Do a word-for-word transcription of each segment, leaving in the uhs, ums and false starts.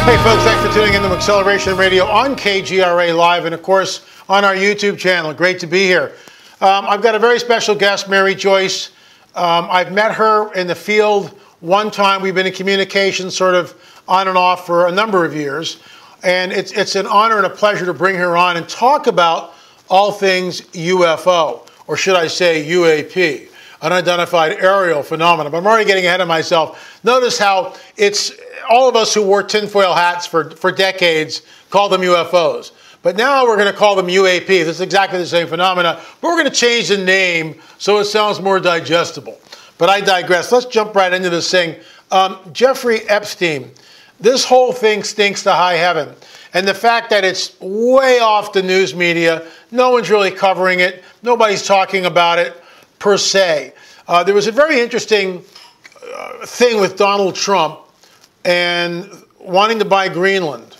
Hey folks, thanks for tuning in to Acceleration Radio on K G R A Live and of course on our YouTube channel. Great to be here. Um, I've got a very special guest, Mary Joyce. Um, I've met her in the field one time. We've been in communication sort of on and off for a number of years. And it's, it's an honor and a pleasure to bring her on and talk about all things U F O, or should I say U A P, unidentified aerial phenomena. But I'm already getting ahead of myself. Notice how it's all of us who wore tinfoil hats for, for decades call them U F Os. But now we're going to call them U A Ps. It's exactly the same phenomena, but we're going to change the name so it sounds more digestible. But I digress. Let's jump right into this thing. Um, Jeffrey Epstein, this whole thing stinks to high heaven. And the fact that it's way off the news media, no one's really covering it, nobody's talking about it per se. Uh, there was a very interesting uh, thing with Donald Trump and wanting to buy Greenland.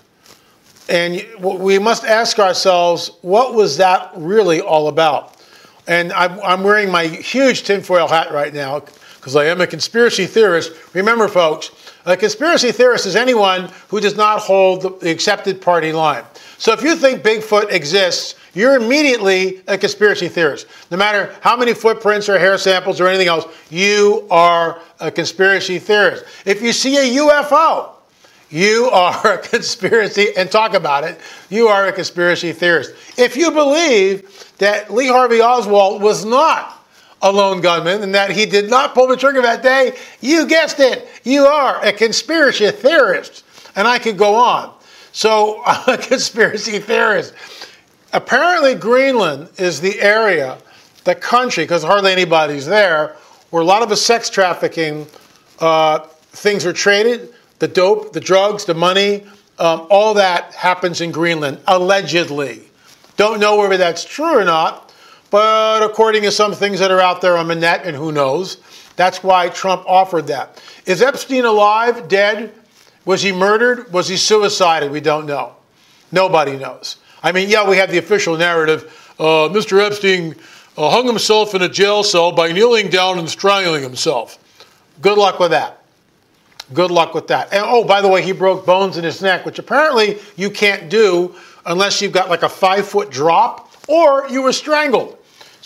And we must ask ourselves, what was that really all about? And I'm, I'm wearing my huge tinfoil hat right now because I am a conspiracy theorist. Remember, folks, a conspiracy theorist is anyone who does not hold the accepted party line. So if you think Bigfoot exists, you're immediately a conspiracy theorist. No matter how many footprints or hair samples or anything else, you are a conspiracy theorist. If you see a U F O, you are a conspiracy, and talk about it, you are a conspiracy theorist. If you believe that Lee Harvey Oswald was not a lone gunman and that he did not pull the trigger that day, you guessed it, you are a conspiracy theorist. And I could go on. So I'm a conspiracy theorist. Apparently Greenland is the area, the country, because hardly anybody's there, where a lot of the sex trafficking uh, things are traded. The dope, the drugs, the money, um, all that happens in Greenland, allegedly. Don't know whether that's true or not, but according to some things that are out there on the net, and who knows, that's why Trump offered that. Is Epstein alive, dead? Was he murdered? Was he suicided? We don't know. Nobody knows. I mean, yeah, we have the official narrative. Uh, Mister Epstein uh, hung himself in a jail cell by kneeling down and strangling himself. Good luck with that. Good luck with that. And oh, by the way, he broke bones in his neck, which apparently you can't do unless you've got like a five-foot drop or you were strangled.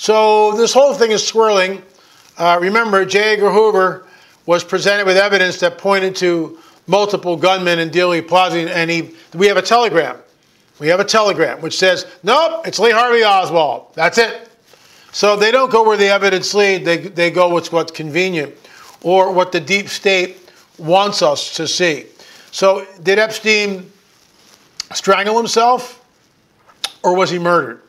So this whole thing is swirling. Uh, remember, J. Edgar Hoover was presented with evidence that pointed to multiple gunmen in Dealey Plaza, and he, we have a telegram. We have a telegram which says, nope, it's Lee Harvey Oswald. That's it. So they don't go where the evidence leads. They, they go with what's convenient or what the deep state wants us to see. So did Epstein strangle himself, or was he murdered?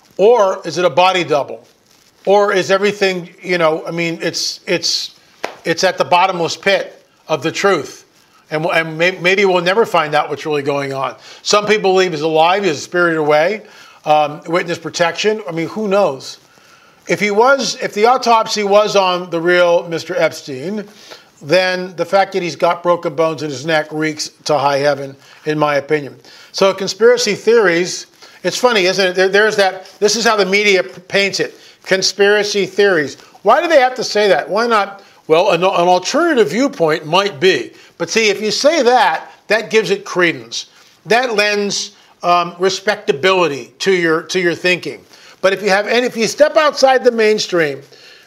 Or is it a body double? Or is everything, you know, I mean, it's it's it's at the bottomless pit of the truth. And, and maybe, maybe we'll never find out what's really going on. Some people believe he's alive, he's spirited away, um, witness protection. I mean, who knows? If he was, if the autopsy was on the real Mister Epstein, then the fact that he's got broken bones in his neck reeks to high heaven, in my opinion. So conspiracy theories, it's funny, isn't it? There, there's that, this is how the media paints it. Conspiracy theories. Why do they have to say that? Why not? Well, an, an alternative viewpoint might be. But see, if you say that, that gives it credence. That lends um, respectability to your to your thinking. But if you have, and if you step outside the mainstream,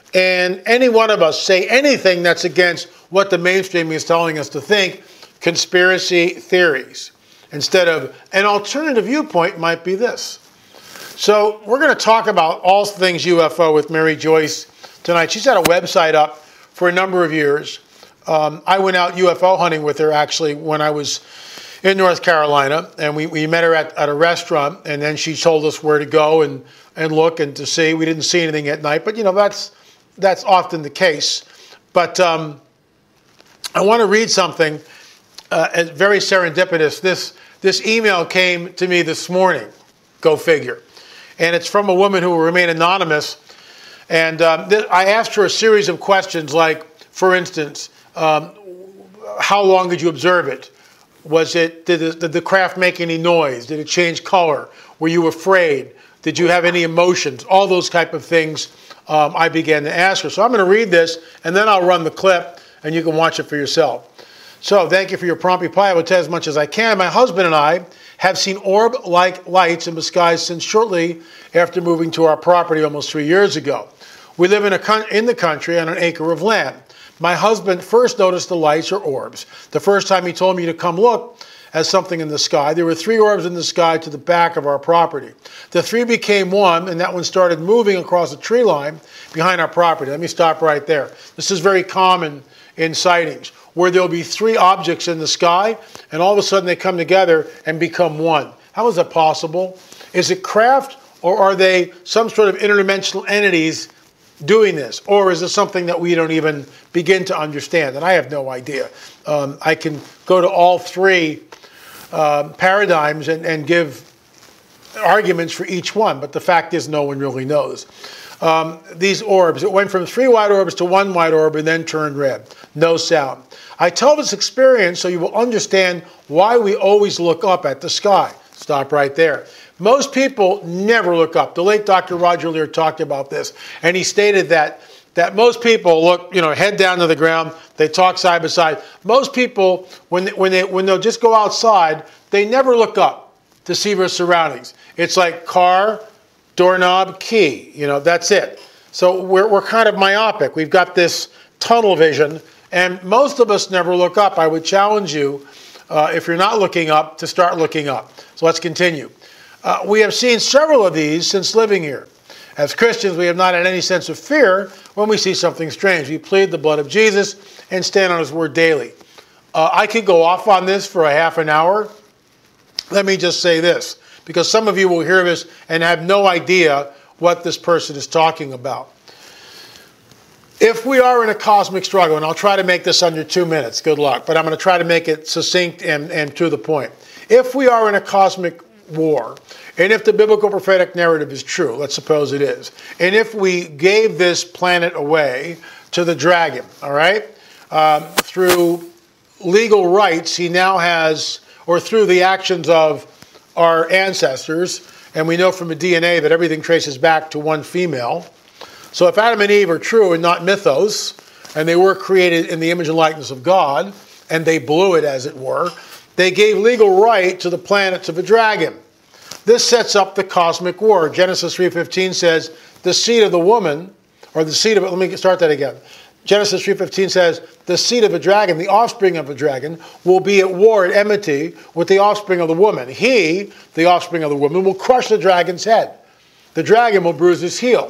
and any one of us say anything that's against what the mainstream is telling us to think, conspiracy theories. Instead of an alternative viewpoint might be this. So we're going to talk about all things U F O with Mary Joyce tonight. She's had a website up for a number of years. Um, I went out U F O hunting with her actually when I was in North Carolina, and we, we met her at, at a restaurant, and then she told us where to go and, and look and to see. We didn't see anything at night, but you know, that's that's often the case. But um, I want to read something uh, very serendipitous. This this email came to me this morning. Go figure. And it's from a woman who will remain anonymous. And um, th- I asked her a series of questions like, for instance, um, how long did you observe it? Was it, did the, did the craft make any noise? Did it change color? Were you afraid? Did you have any emotions? All those type of things um, I began to ask her. So I'm going to read this, and then I'll run the clip, and you can watch it for yourself. So thank you for your prompt reply. I will tell as much as I can. My husband and I have seen orb-like lights in the skies since shortly after moving to our property almost three years ago. We live in, a in the country on an acre of land. My husband first noticed the lights or orbs. The first time he told me to come look at something in the sky, there were three orbs in the sky to the back of our property. The three became one, and that one started moving across the tree line behind our property. Let me stop right there. This is very common in sightings, where there'll be three objects in the sky, and all of a sudden they come together and become one. How is that possible? Is it craft, or are they some sort of interdimensional entities doing this? Or is it something that we don't even begin to understand? And I have no idea. Um, I can go to all three uh, paradigms and, and give arguments for each one, but the fact is no one really knows. Um, these orbs, it went from three white orbs to one white orb and then turned red. No sound. I tell this experience so you will understand why we always look up at the sky. Stop right there. Most people never look up. The late Doctor Roger Leir talked about this, and he stated that that most people look, you know, head down to the ground. They talk side by side. Most people, when they, when they when they'll just go outside, they never look up to see their surroundings. It's like car, doorknob, key. You know, that's it. So we're we're kind of myopic. We've got this tunnel vision, and most of us never look up. I would challenge you, uh, if you're not looking up, to start looking up. So let's continue. Uh, we have seen several of these since living here. As Christians, we have not had any sense of fear when we see something strange. We plead the blood of Jesus and stand on his word daily. Uh, I could go off on this for a half an hour. Let me just say this, because some of you will hear this and have no idea what this person is talking about. If we are in a cosmic struggle, and I'll try to make this under two minutes, good luck, but I'm going to try to make it succinct and, and to the point. If we are in a cosmic war, and if the biblical prophetic narrative is true, let's suppose it is, and if we gave this planet away to the dragon, all right, um, through legal rights, he now has, or through the actions of our ancestors, and we know from the D N A that everything traces back to one female. So if Adam and Eve are true and not mythos, and they were created in the image and likeness of God, and they blew it, as it were, they gave legal right to the planet to the dragon. This sets up the cosmic war. Genesis three fifteen says, the seed of the woman, or the seed of, let me start that again. Genesis three fifteen says, the seed of a dragon, the offspring of a dragon, will be at war, at enmity with the offspring of the woman. He, the offspring of the woman, will crush the dragon's head. The dragon will bruise his heel.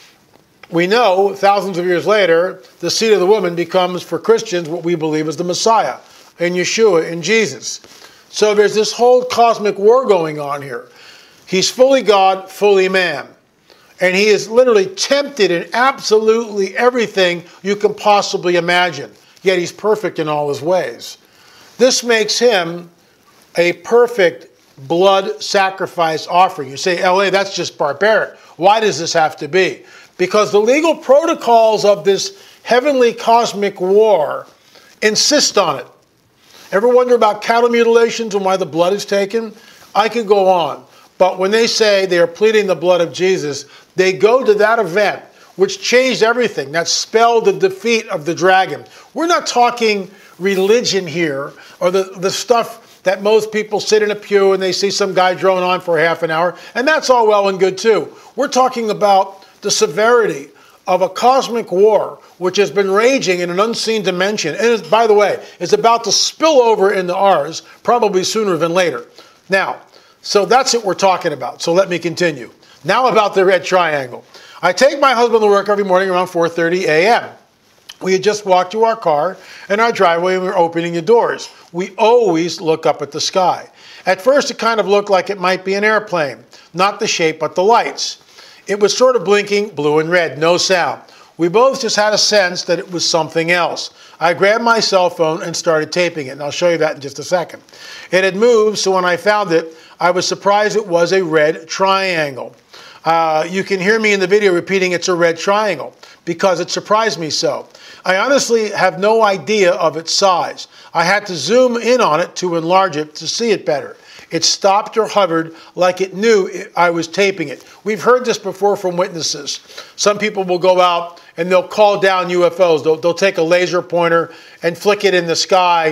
We know, thousands of years later, the seed of the woman becomes, for Christians, what we believe is the Messiah, in Yeshua, in Jesus. So there's this whole cosmic war going on here. He's fully God, fully man. And he is literally tempted in absolutely everything you can possibly imagine. Yet he's perfect in all his ways. This makes him a perfect blood sacrifice offering. You say, L A, that's just barbaric. Why does this have to be? Because the legal protocols of this heavenly cosmic war insist on it. Ever wonder about cattle mutilations and why the blood is taken? I could go on. But when they say they are pleading the blood of Jesus, they go to that event, which changed everything. That spelled the defeat of the dragon. We're not talking religion here, or the, the stuff that most people sit in a pew and they see some guy drone on for half an hour, and that's all well and good too. We're talking about the severity of a cosmic war which has been raging in an unseen dimension, and is, by the way, is about to spill over into ours, probably sooner than later. Now, so that's what we're talking about. So let me continue. Now about the red triangle. I take my husband to work every morning around four thirty a m We had just walked to our car in our driveway and we were opening the doors. We always look up at the sky. At first it kind of looked like it might be an airplane. Not the shape, but the lights. It was sort of blinking blue and red, no sound. We both just had a sense that it was something else. I grabbed my cell phone and started taping it, and I'll show you that in just a second. It had moved, so when I found it, I was surprised it was a red triangle. Uh, you can hear me in the video repeating it's a red triangle because it surprised me so. I honestly have no idea of its size. I had to zoom in on it to enlarge it to see it better. It stopped or hovered like it knew I was taping it. We've heard this before from witnesses. Some people will go out and they'll call down U F Os. They'll, they'll take a laser pointer and flick it in the sky,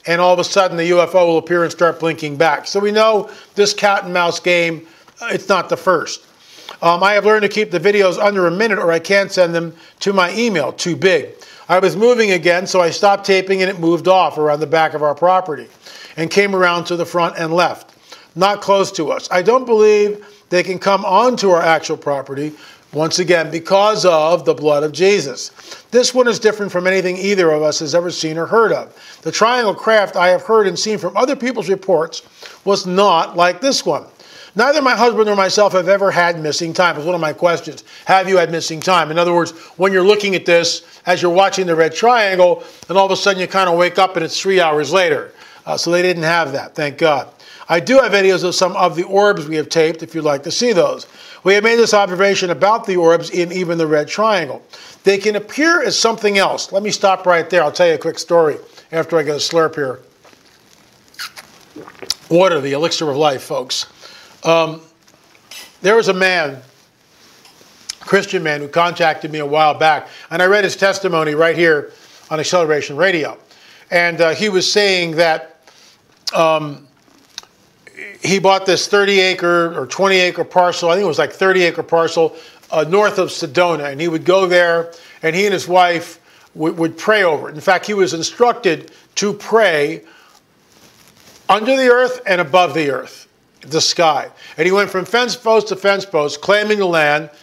and all of a sudden the U F O will appear and start blinking back. So we know this cat and mouse game, uh, it's not the first. Um, I have learned to keep the videos under a minute or I can't send them to my email, too big. I was moving again, so I stopped taping and it moved off around the back of our property and came around to the front and left, not close to us. I don't believe they can come onto our actual property, once again, because of the blood of Jesus. This one is different from anything either of us has ever seen or heard of. The triangle craft I have heard and seen from other people's reports was not like this one. Neither my husband nor myself have ever had missing time. It's one of my questions. Have you had missing time? In other words, when you're looking at this, as you're watching the red triangle, and all of a sudden you kind of wake up and it's three hours later. Uh, so they didn't have that, thank God. I do have videos of some of the orbs we have taped if you'd like to see those. We have made this observation about the orbs in even the red triangle. They can appear as something else. Let me stop right there. I'll tell you a quick story after I get a slurp here. Water, the elixir of life, folks. Um, there was a man, Christian man, who contacted me a while back, and I read his testimony right here on Acceleration Radio. And uh, he was saying that um, he bought this thirty acre or twenty acre parcel, I think it was like thirty acre parcel, uh, north of Sedona, and he would go there, and he and his wife would, would pray over it. In fact, he was instructed to pray under the earth and above the earth, the sky. And he went from fence post to fence post, claiming the land,